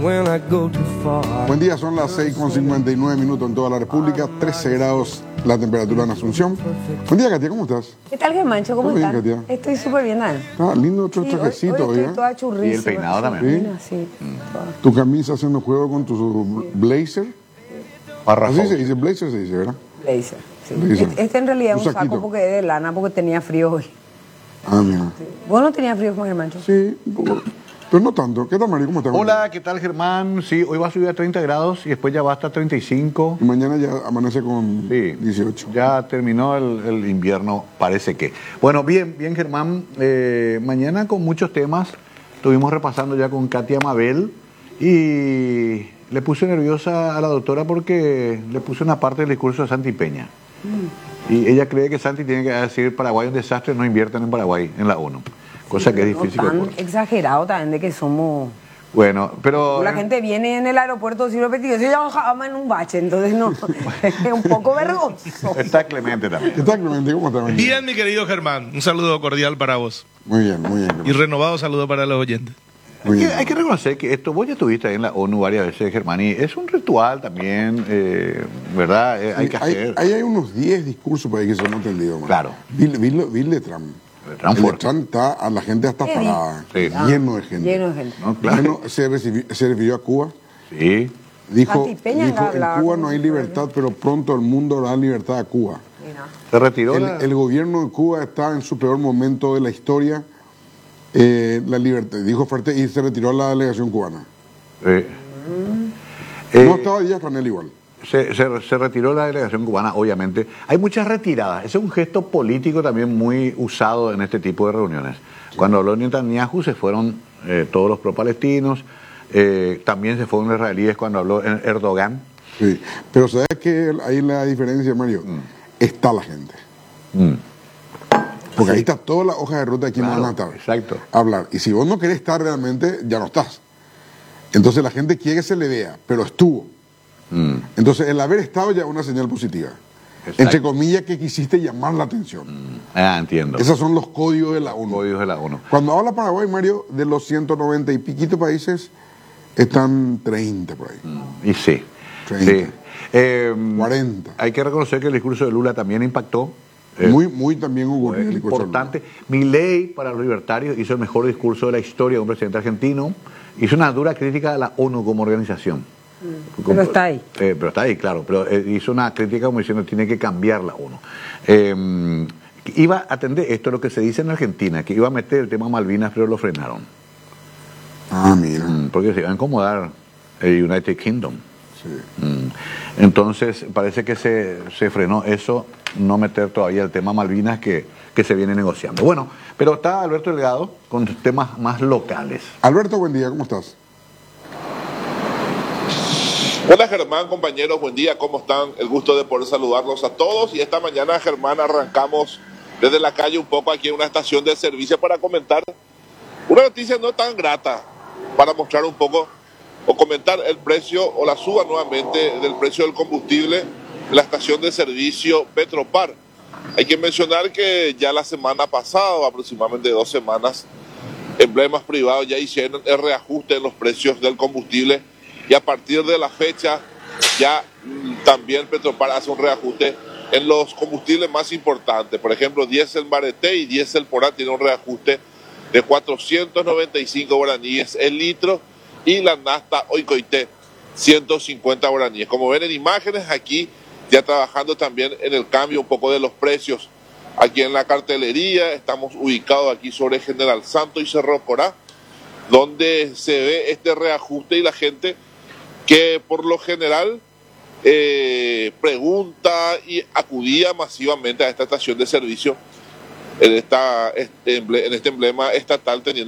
Buen día, son las 6:59 en toda la República, 13 grados la temperatura en Asunción. Buen día, Katia, ¿cómo estás? ¿Qué tal, Germancho? ¿Cómo estás? Katia. Estoy súper bien, ¿eh? Ah, lindo otro trajecito, hoy ¿eh? estoy toda churrísima. Y el peinado también. Sí. Tu camisa haciendo juego con tu blazer. Así se dice, blazer se dice, ¿verdad? Blazer, sí. Blazer. Este en realidad es un saquito. saco porque es de lana, porque tenía frío hoy. Ah, mira. Sí. ¿Vos no tenías frío como Germancho? Sí, un poco. Pero no tanto. ¿Qué tal, Mario? ¿Cómo estás? Hola, ¿qué tal, Germán? Sí, hoy va a subir a 30 grados y después ya va hasta 35. Y mañana ya amanece con Sí, 18. ya terminó el invierno, parece que. Bueno, bien, Germán. Mañana con muchos temas. Estuvimos repasando ya con Katia Mabel y le puse nerviosa a la doctora porque le puse una parte del discurso de Santi Peña. Y ella cree que Santi tiene que decir Paraguay es un desastre, no inviertan en Paraguay, en la ONU. Cosa que es difícil. No tan exagerado también de que somos... Bueno, pero... La gente viene en el aeropuerto sin repetido, yo ya bajaba en un bache, entonces no, es un poco vergonzoso. Está Clemente también. ¿Qué tal, Clemente? ¿Cómo estás? Bien, mi querido Germán, un saludo cordial para vos. Muy bien, muy bien. Y renovado saludo para los oyentes. Muy bien. Hay que reconocer que esto, vos ya estuviste ahí en la ONU varias veces, Germán, y es un ritual también, ¿verdad? Hay que hacer. Hay unos 10 discursos por ahí que se han entendido. Man. Claro. Bill de Trump. Trump El de fuerte. Trump está a la gente hasta parada. Sí. Lleno de gente. Lleno de gente. No, claro. Bueno, se refirió a Cuba. Sí. Dijo, Santi Peña en hablaba Cuba con no hay su libertad, pero pronto el mundo dará libertad a Cuba. Mira. Se retiró El gobierno de Cuba está en su peor momento de la historia. La libertad, dijo fuerte, y se retiró la delegación cubana. No estaba Díaz Canel igual. Se retiró la delegación cubana, obviamente. Hay muchas retiradas. Ese es un gesto político también muy usado en este tipo de reuniones. Sí. Cuando habló Netanyahu se fueron todos los pro-palestinos. También se fueron los israelíes cuando habló Erdogan. Sí, pero ¿sabes qué? Ahí la diferencia, Mario. Está la gente. Porque ahí está toda la hoja de ruta de quién van a estar. Exacto. Hablar. Y si vos no querés estar realmente, ya no estás. Entonces la gente quiere que se le vea, pero estuvo. Entonces el haber estado ya es una señal positiva. Exacto. Entre comillas que quisiste llamar la atención. Entiendo. Esos son los códigos de la ONU. Códigos de la ONU. Cuando habla Paraguay, Mario, de los 190 y piquito países, están 30 por ahí. Y sí. 30. Sí. 40. Hay que reconocer que el discurso de Lula también impactó. Muy también ocurrió el discurso. Importante. Milei, para los libertarios, hizo el mejor discurso de la historia de un presidente argentino. Hizo una dura crítica a la ONU como organización. Pero está ahí. Pero está ahí, claro. Pero hizo una crítica como diciendo tiene que cambiar la ONU. Iba a atender esto, lo que se dice en Argentina, que iba a meter el tema Malvinas, pero lo frenaron. Ah, mira. Porque se iba a incomodar el United Kingdom. Sí. Entonces, parece que se frenó eso, no meter todavía el tema Malvinas que se viene negociando. Bueno, pero está Alberto Delgado con temas más locales. Alberto, buen día, ¿cómo estás? Hola Germán, compañeros, buen día, ¿cómo están? El gusto de poder saludarlos a todos. Y esta mañana, Germán, arrancamos desde la calle un poco aquí en una estación de servicio para comentar una noticia no tan grata, para mostrar un poco o comentar el precio o la suba nuevamente del precio del combustible en la estación de servicio Petropar. Hay que mencionar que ya la semana pasada, aproximadamente 2 semanas, emblemas privados ya hicieron el reajuste en los precios del combustible y a partir de la fecha ya también Petropar hace un reajuste en los combustibles más importantes. Por ejemplo, diésel Mareté y diésel Porá tiene un reajuste de 495 guaraníes el litro y la nafta Oicoité 150 guaraníes. Como ven en imágenes aquí, ya trabajando también en el cambio un poco de los precios. Aquí en la cartelería estamos ubicados aquí sobre General Santo y Cerro Corá, donde se ve este reajuste y la gente que por lo general pregunta y acudía masivamente a esta estación de servicio en este emblema estatal teniendo